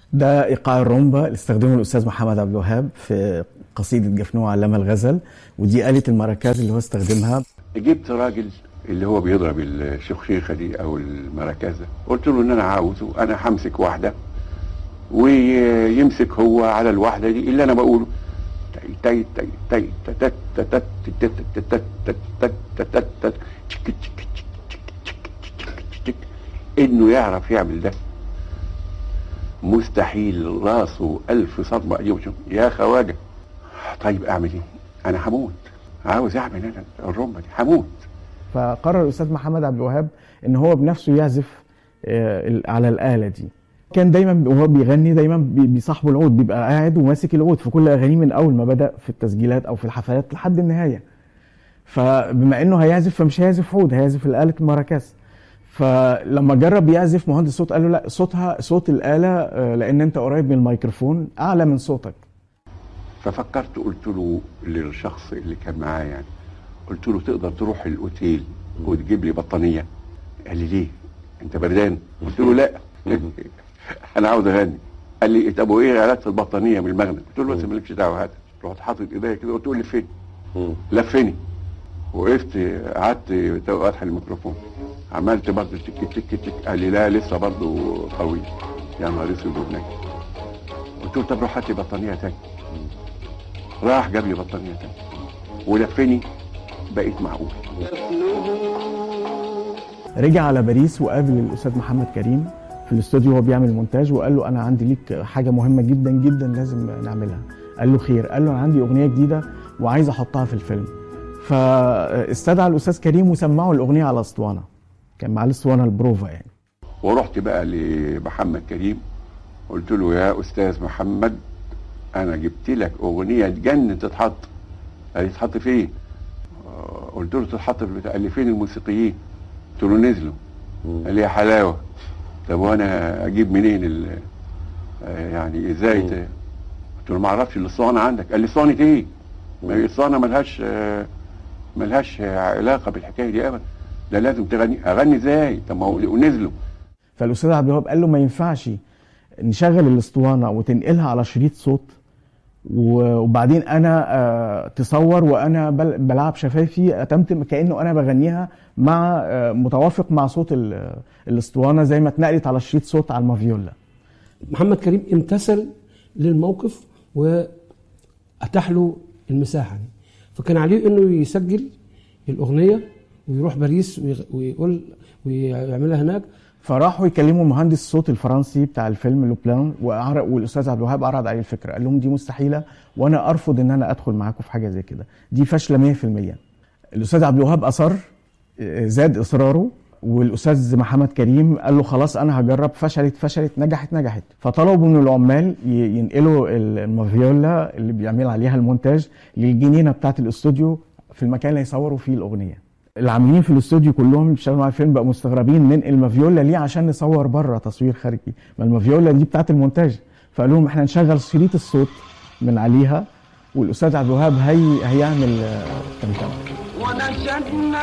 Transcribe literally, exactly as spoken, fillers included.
ده ايقاع الرومبا اللي استخدمه الاستاذ محمد عبد الوهاب في قصيده جفنوه علامه الغزل، ودي آلة المراكاز اللي هو استخدمها. جبت راجل اللي هو بيضرب الشخشيخه دي او المراكزه، قلت له ان انا عاوزه انا همسك واحده ويمسك هو على الواحده دي اللي انا بقوله تاي تاي تاي تاي تاي تاي تاي انه يعرف يعمل ده مستحيل، راسه الف صدمه اجيبه يا خواجه. طيب اعمل ايه؟ انا هموت، عاوز اعمل انا الرمبه دي هموت. فقرر الاستاذ محمد عبد الوهاب ان هو بنفسه يعزف على الاله دي. كان دايما وهو بيغني دايما بيصاحبه العود، بيبقى قاعد وماسك العود في كل اغانيه من اول ما بدا في التسجيلات او في الحفلات لحد النهايه. فبما انه هيعزف فمش هيعزف عود، هيعزف آلة المراكاز. فلما جرب يعزف مهندس صوت قال له لا، صوتها صوت الآلة لان انت قريب من الميكروفون اعلى من صوتك. ففكرت قلت له للشخص اللي كان معاه يعني، قلت له تقدر تروح الاوتيل وتجيب لي بطانيه؟ قال لي ليه؟ انت بردان؟ قلت له لا انا عاوز اغني. قال لي طب وايه علاقه البطانيه بالمغنى؟ قلت له بس مالكش دعوه هات. رحت حاطط ايديا كده قلت له لفني. لفني وقفت قعدت فتح الميكروفون عملت برضه تك تك تك. قال لي لا لسه برضه قوي. يا نهار اسود وبنك. قلت له طب روح هات لي بطانيه تاني. راح جاب لي بطانيه تاني ولفني بقيت معقول. رجع على باريس وقابل الاستاذ محمد كريم في الاستوديو وهو بيعمل مونتاج، وقال له انا عندي ليك حاجه مهمه جدا جدا لازم نعملها. قال له خير؟ قال له انا عندي اغنيه جديده وعايز احطها في الفيلم. فاستدعى الاستاذ كريم وسمعه الاغنيه على اسطوانه، كان معاه الاسطوانه البروفا يعني. ورحت بقى لمحمد كريم قلت له يا استاذ محمد انا جبت لك اغنيه تجنن تتحط. قال لي تتحط فين؟ قلت له تتحط في بتاع. قال لي فين الموسيقيين؟ قلت له نزلوا. قال لي يا حلاوه. طب وانا اجيب منين ال يعني ازاي؟ قلت له ما اعرفش الاسطوانه عندك. قال لي اسطوانه ايه؟ ما هي الاسطوانه ملهاش ملهاش علاقه بالحكايه دي ابدا، ده لازم تغني. اغني ازاي؟ طب ما هو ونزلوا. فالاستاذ عبد الوهاب قال له ما ينفعش نشغل الاسطوانه وتنقلها على شريط صوت وبعدين انا تصور وانا بلعب شفايفي اتمتم كانه انا بغنيها مع متوافق مع صوت الاسطوانه زي ما اتنقلت على شريط صوت على المافيولا. محمد كريم امتثل للموقف واتاح له المساحه دي، فكان عليه انه يسجل الاغنيه ويروح باريس ويقول ويعملها هناك. فراحوا يكلموا مهندس الصوت الفرنسي بتاع الفيلم لوبلان، والاستاذ عبد الوهاب عرض عليه الفكره، قال لهم دي مستحيله وانا ارفض ان انا ادخل معاكم في حاجه زي كده، دي فاشله مية في المية. الاستاذ عبد الوهاب اصر، زاد اصراره، والاستاذ محمد كريم قال له خلاص انا هجرب. فشلت فشلت نجحت نجحت. فطلبوا من العمال ينقلوا المافيولا اللي بيعمل عليها المونتاج للجنينه بتاعه الاستوديو في المكان اللي يصوروا فيه الاغنيه. العاملين في الاستوديو كلهم اللي بيشتغلوا على الفيلم بقوا مستغربين ننقل المافيولا ليه عشان نصور بره تصوير خارجي، ما المافيولا دي بتاعه المونتاج. فقالوا لهم احنا نشغل شريط الصوت من عليها والاستاذ عبد الوهاب هي هيعمل تمثيل.